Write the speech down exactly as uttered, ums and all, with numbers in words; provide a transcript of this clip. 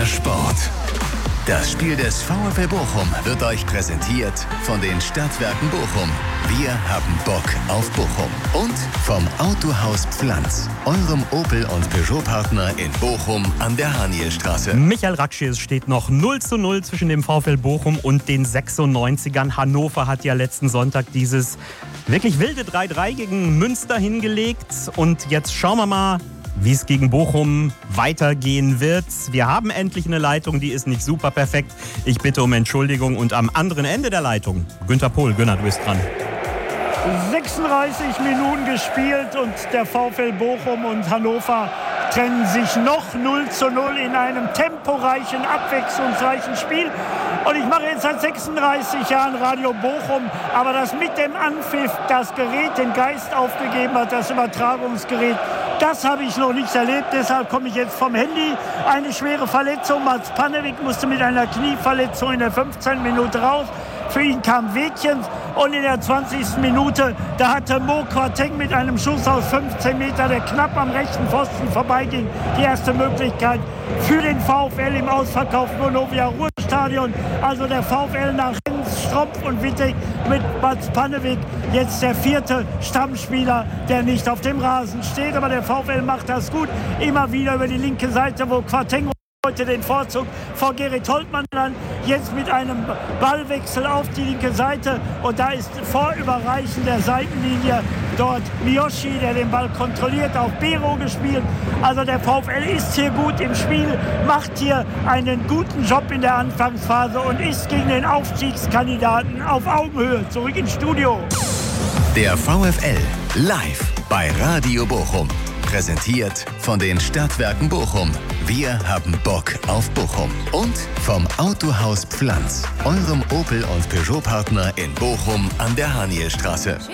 der Sport. Das Spiel des VfL Bochum wird euch präsentiert von den Stadtwerken Bochum. Wir haben Bock auf Bochum. Und vom Autohaus Pflanz, eurem Opel- und Peugeot-Partner in Bochum an der Hanielstraße. Michael Ratschi, es steht noch null zu null zwischen dem VfL Bochum und den sechsundneunzigern. Hannover hat ja letzten Sonntag dieses wirklich wilde drei drei gegen Münster hingelegt. Und jetzt schauen wir mal, wie es gegen Bochum weitergehen wird. Wir haben endlich eine Leitung, die ist nicht super perfekt. Ich bitte um Entschuldigung. Und am anderen Ende der Leitung, Günther Pohl. Günther, du bist dran. sechsunddreißig Minuten gespielt und der VfL Bochum und Hannover trennen sich noch null zu null in einem temporeichen, abwechslungsreichen Spiel. Und ich mache jetzt seit sechsunddreißig Jahren Radio Bochum, aber das mit dem Anpfiff das Gerät den Geist aufgegeben hat, das Übertragungsgerät, das habe ich noch nicht erlebt. Deshalb komme ich jetzt vom Handy. Eine schwere Verletzung. Mats Pannewick musste mit einer Knieverletzung in der fünfzehnten Minute raus. Für ihn kam Wädchens und in der zwanzigsten Minute, da hatte Mo Quarteng mit einem Schuss aus fünfzehn Metern, der knapp am rechten Pfosten vorbeiging, die erste Möglichkeit für den VfL im ausverkauften Vonovia Ruhrstadion. Also der VfL nach Renz, Stropf und Wittek mit Mats Pannewick, jetzt der vierte Stammspieler, der nicht auf dem Rasen steht. Aber der VfL macht das gut, immer wieder über die linke Seite, wo Quarteng heute den Vorzug vor Gerrit Holtmann an, jetzt mit einem Ballwechsel auf die linke Seite und da ist vor Überreichen der Seitenlinie dort Miyoshi, der den Ball kontrolliert, auf Bero gespielt. Also der VfL ist hier gut im Spiel, macht hier einen guten Job in der Anfangsphase und ist gegen den Aufstiegskandidaten auf Augenhöhe. Zurück ins Studio. Der VfL live bei Radio Bochum. Präsentiert von den Stadtwerken Bochum. Wir haben Bock auf Bochum. Und vom Autohaus Pflanz, eurem Opel- und Peugeot-Partner in Bochum an der Hanielstraße.